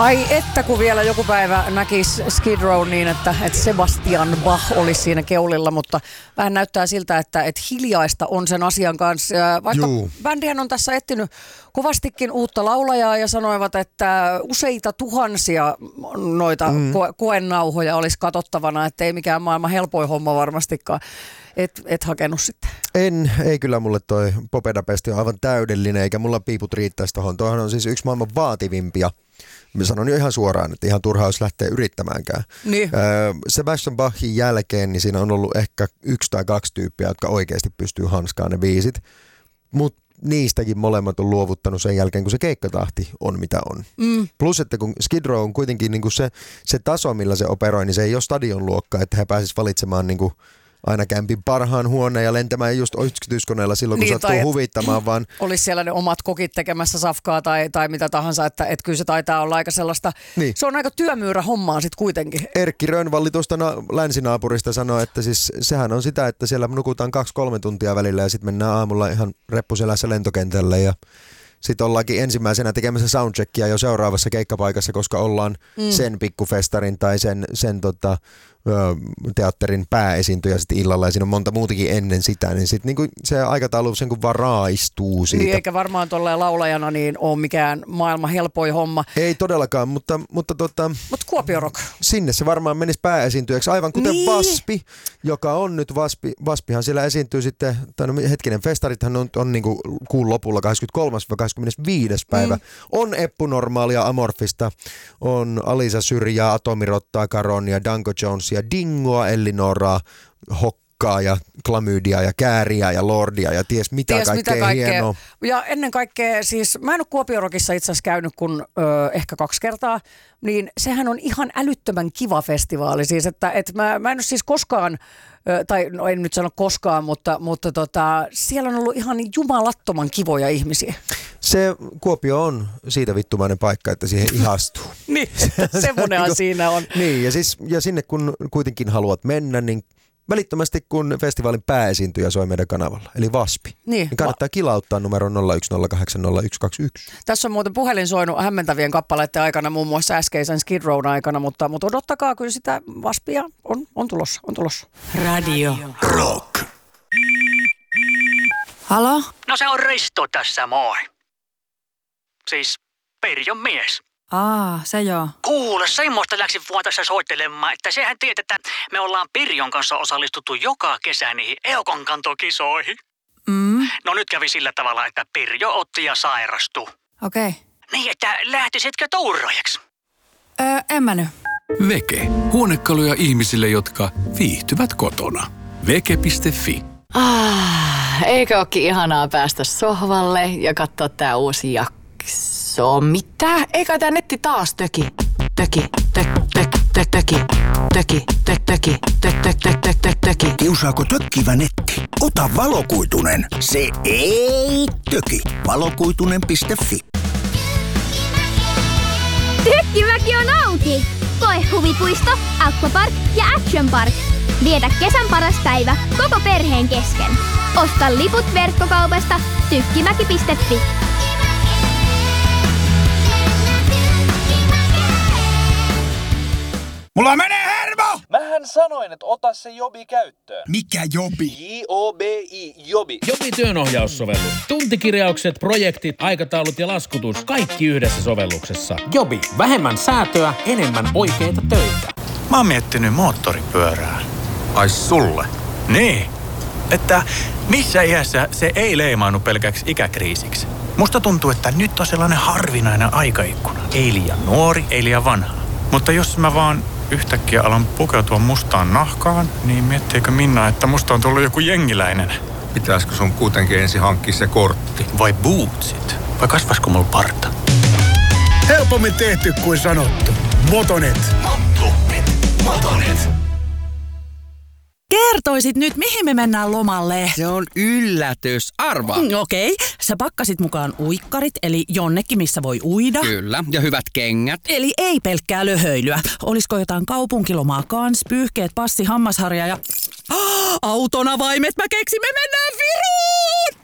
Ai että kun vielä joku päivä näkisi Skid Row niin, että Sebastian Bach olisi siinä keulilla, mutta vähän näyttää siltä, että hiljaista on sen asian kanssa. Vaikka bändihän on tässä etsinyt kovastikin uutta laulajaa ja sanoivat, että useita tuhansia noita koenauhoja olisi katsottavana, että ei mikään maailman helpoin homma varmastikaan. Et hakenut sitten? Ei kyllä mulle toi Popedapesti on aivan täydellinen, eikä mulla piiput riittäisi tohon. Toihan on siis yksi maailman vaativimpia. Mä sanon jo ihan suoraan, että ihan turhaa jos lähtee yrittämäänkään. Niin. Sebastian Bachin jälkeen niin siinä on ollut ehkä 1 tai 2 tyyppiä, jotka oikeasti pystyy hanskaan ne biisit. Mutta niistäkin molemmat on luovuttanut sen jälkeen, kun se keikkatahti on mitä on. Plus, että kun Skid Row on kuitenkin niinku se taso, millä se operoi, niin se ei ole stadionluokka, että he pääsisivät valitsemaan niinku aina kämpin parhaan huoneen ja lentämään just yksityiskoneella silloin, kun niin, sattuu huvittamaan. Vaan olisi siellä ne omat kokit tekemässä safkaa tai mitä tahansa, että kyllä se taitaa olla aika sellaista, niin. Se on aika työmyyrä hommaa sitten kuitenkin. Erkki Rönnvalli tuosta länsinaapurista sanoi, että siis sehän on sitä, että siellä nukutaan 2-3 tuntia välillä ja sitten mennään aamulla ihan reppuselässä lentokentälle ja sitten ollaankin ensimmäisenä tekemässä soundcheckia jo seuraavassa keikkapaikassa, koska ollaan sen pikkufestarin tai sen teatterin pääesiintyjä sitten illalla ja siinä on monta muutakin ennen sitä, niin sitten niinku se aikataulu sen kun vaan raaistuu siitä. Niin, eikä varmaan tolleen laulajana niin ole mikään maailman helpoin homma. Ei todellakaan, mutta Kuopio Rock. Sinne se varmaan menisi pääesiintyjäksi, aivan kuten niin. Vaspi, joka on nyt Vaspihan siellä esiintyy sitten, festarithan on niinku kuun lopulla 23.–25. päivä. On Eppu Normaalia, Amorfista, on Alisa Syrjää, Atomirottaa, Karonia, Danko Jones ja Dingoa, Ellinoraa, Hokkaa ja Klamydia ja Kääriä ja Lordia ja ties mitä kaikkea hienoa. Ja ennen kaikkea siis, mä en ole Kuopio Rockissa itse asiassa käynyt kun ehkä 2 kertaa, niin sehän on ihan älyttömän kiva festivaali. Siis, että mä en ole siis koskaan, tai no en nyt sano koskaan, mutta siellä on ollut ihan jumalattoman kivoja ihmisiä. Se Kuopio on siitä vittumainen paikka, että siihen ihastuu. Niin, semmoinenhan siinä on. Niin, ja sinne kun kuitenkin haluat mennä, niin välittömästi kun festivaalin pääesiintyjä soi meidän kanavalla, eli Vaspi, niin kannattaa kilauttaa numero 01080121. Tässä on muuten puhelin soinut hämmentävien kappaleiden aikana, muun muassa äskeisen Skid Rown aikana, mutta odottakaa kyllä sitä Vaspia, on tulossa. Radio Rock. Halo? No se on Risto tässä, moi. Siis Perjon mies. Se joo. Kuule, semmoista läksin vaan tässä soittelemaan, että sehän tiedät, että me ollaan Pirjon kanssa osallistuttu joka kesä niihin Eukonkantokisoihin. No nyt kävi sillä tavalla, että Pirjo otti ja sairastui. Okei. Okay. Niin, että lähtisitkö tuuraajaksi? En mä nyt. Veke. Huonekaluja ihmisille, jotka viihtyvät kotona. Veke.fi. Eikö ookin ihanaa päästä sohvalle ja katsoa tää uusi jakso? Mitä? Eikä tää netti taas töki. Kiusaako tökkivä netti? Ota valokuitunen. Se ei töki. Valokuitunen.fi. Tökkimäki on auki! Koe huvipuisto, aquapark ja action park. Vietä kesän paras päivä koko perheen kesken. Osta liput verkkokaupasta tykkimäki.fi. Mulla menee hermo! Mähän sanoin, että ota se Jobi käyttöön. Mikä Jobi? J-O-B-I, Jobi. Jobi työnohjaussovellus. Tuntikirjaukset, projektit, aikataulut ja laskutus. Kaikki yhdessä sovelluksessa. Jobi. Vähemmän säätöä, enemmän oikeita töitä. Mä oon miettinyt moottoripyörää. Ai sulle? Niin. Että missä iässä se ei leimaannu pelkäksi ikäkriisiksi. Musta tuntuu, että nyt on sellainen harvinainen aikaikkuna. Ei liian nuori, ei liian vanha. Mutta jos mä vaan yhtäkkiä alan pukeutua mustaan nahkaan, niin miettiikö Minna, että musta on tullut joku jengiläinen? Pitäisikö sun kuitenkin ensin hankkia se kortti? Vai bootsit? Vai kasvaisiko mulla parta? Helpommin tehty kuin sanottu. Motonet. Motonet. Kertoisit nyt, mihin me mennään lomalle? Se on yllätys. Arvaa. Okei. Sä pakkasit mukaan uikkarit, eli jonnekin, missä voi uida. Kyllä, ja hyvät kengät. Eli ei pelkkää löhöilyä. Olisiko jotain kaupunkilomaa kans, pyyhkeet, passi, hammasharja ja... Autonavaimet mä keksin, me mennään Viroon!